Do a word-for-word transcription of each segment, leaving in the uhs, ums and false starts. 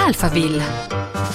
Alphaville.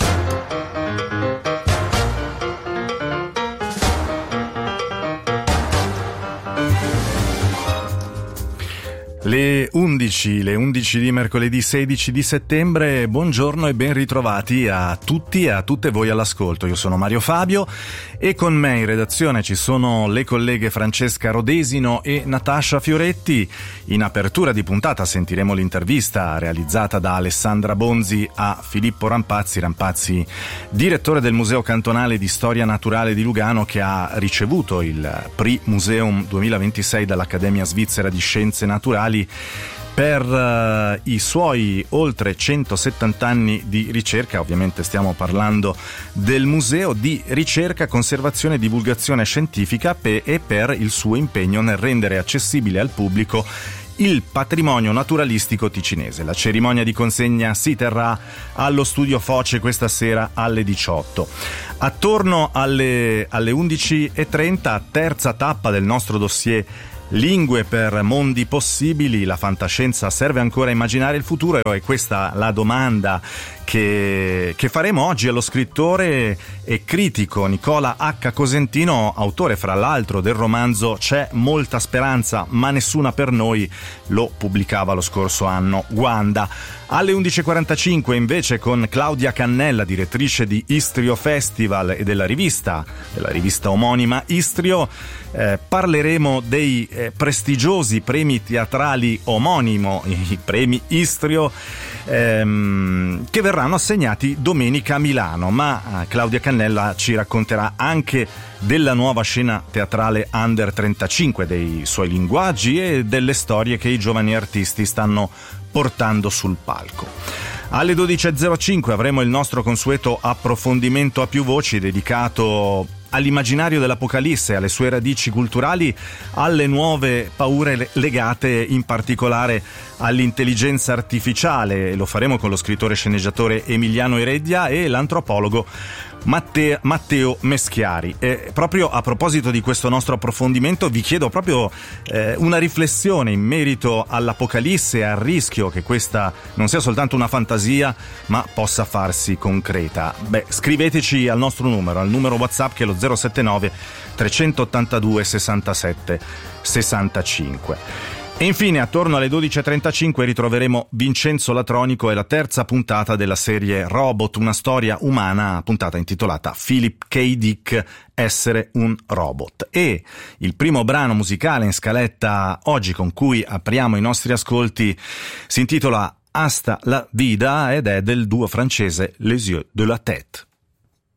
Le undici, le undici di mercoledì sedici di settembre, buongiorno e ben ritrovati a tutti e a tutte voi all'ascolto. Io sono Mario Fabio e con me in redazione ci sono le colleghe Francesca Rodesino e Natascia Fioretti. In apertura di puntata sentiremo l'intervista realizzata da Alessandra Bonzi a Filippo Rampazzi, Rampazzi direttore del Museo Cantonale di Storia Naturale di Lugano, che ha ricevuto il Prix Museum duemilaventisei dall'Accademia Svizzera di Scienze Naturali per uh, i suoi oltre centosettanta anni di ricerca. Ovviamente stiamo parlando del Museo di Ricerca, Conservazione e Divulgazione Scientifica pe- e per il suo impegno nel rendere accessibile al pubblico il patrimonio naturalistico ticinese. La cerimonia di consegna si terrà allo Studio Foce questa sera alle diciotto. Attorno alle, alle undici e trenta, terza tappa del nostro dossier Lingue per mondi possibili. La fantascienza serve ancora a immaginare il futuro? E questa la domanda che, che faremo oggi allo scrittore e critico Nicola H. Cosentino, autore fra l'altro del romanzo C'è molta speranza ma nessuna per noi, lo pubblicava lo scorso anno Wanda. Alle undici e quarantacinque invece con Claudia Cannella, direttrice di Istrio Festival e della rivista, della rivista omonima Istrio, eh, parleremo dei eh, prestigiosi premi teatrali omonimo, i premi Istrio, ehm, che verranno assegnati domenica a Milano, ma eh, Claudia Cannella ci racconterà anche della nuova scena teatrale Under trentacinque, dei suoi linguaggi e delle storie che i giovani artisti stanno portando sul palco. Alle dodici e zero cinque avremo il nostro consueto approfondimento a più voci dedicato all'immaginario dell'Apocalisse, alle sue radici culturali, alle nuove paure legate in particolare all'intelligenza artificiale. Lo faremo con lo scrittore e sceneggiatore Emiliano Ereddia e l'antropologo Matteo, Matteo Meschiari. E proprio a proposito di questo nostro approfondimento vi chiedo proprio eh, una riflessione in merito all'Apocalisse e al rischio che questa non sia soltanto una fantasia ma possa farsi concreta. Beh, scriveteci al nostro numero, al numero WhatsApp che è lo zero sette nove trecentottantadue sessantasette sessantacinque. E infine, attorno alle dodici e trentacinque ritroveremo Vincenzo Latronico e la terza puntata della serie Robot, una storia umana, puntata intitolata Philip K. Dick, essere un robot. E il primo brano musicale in scaletta oggi con cui apriamo i nostri ascolti si intitola Hasta la vida ed è del duo francese Les Yeux de la Tête.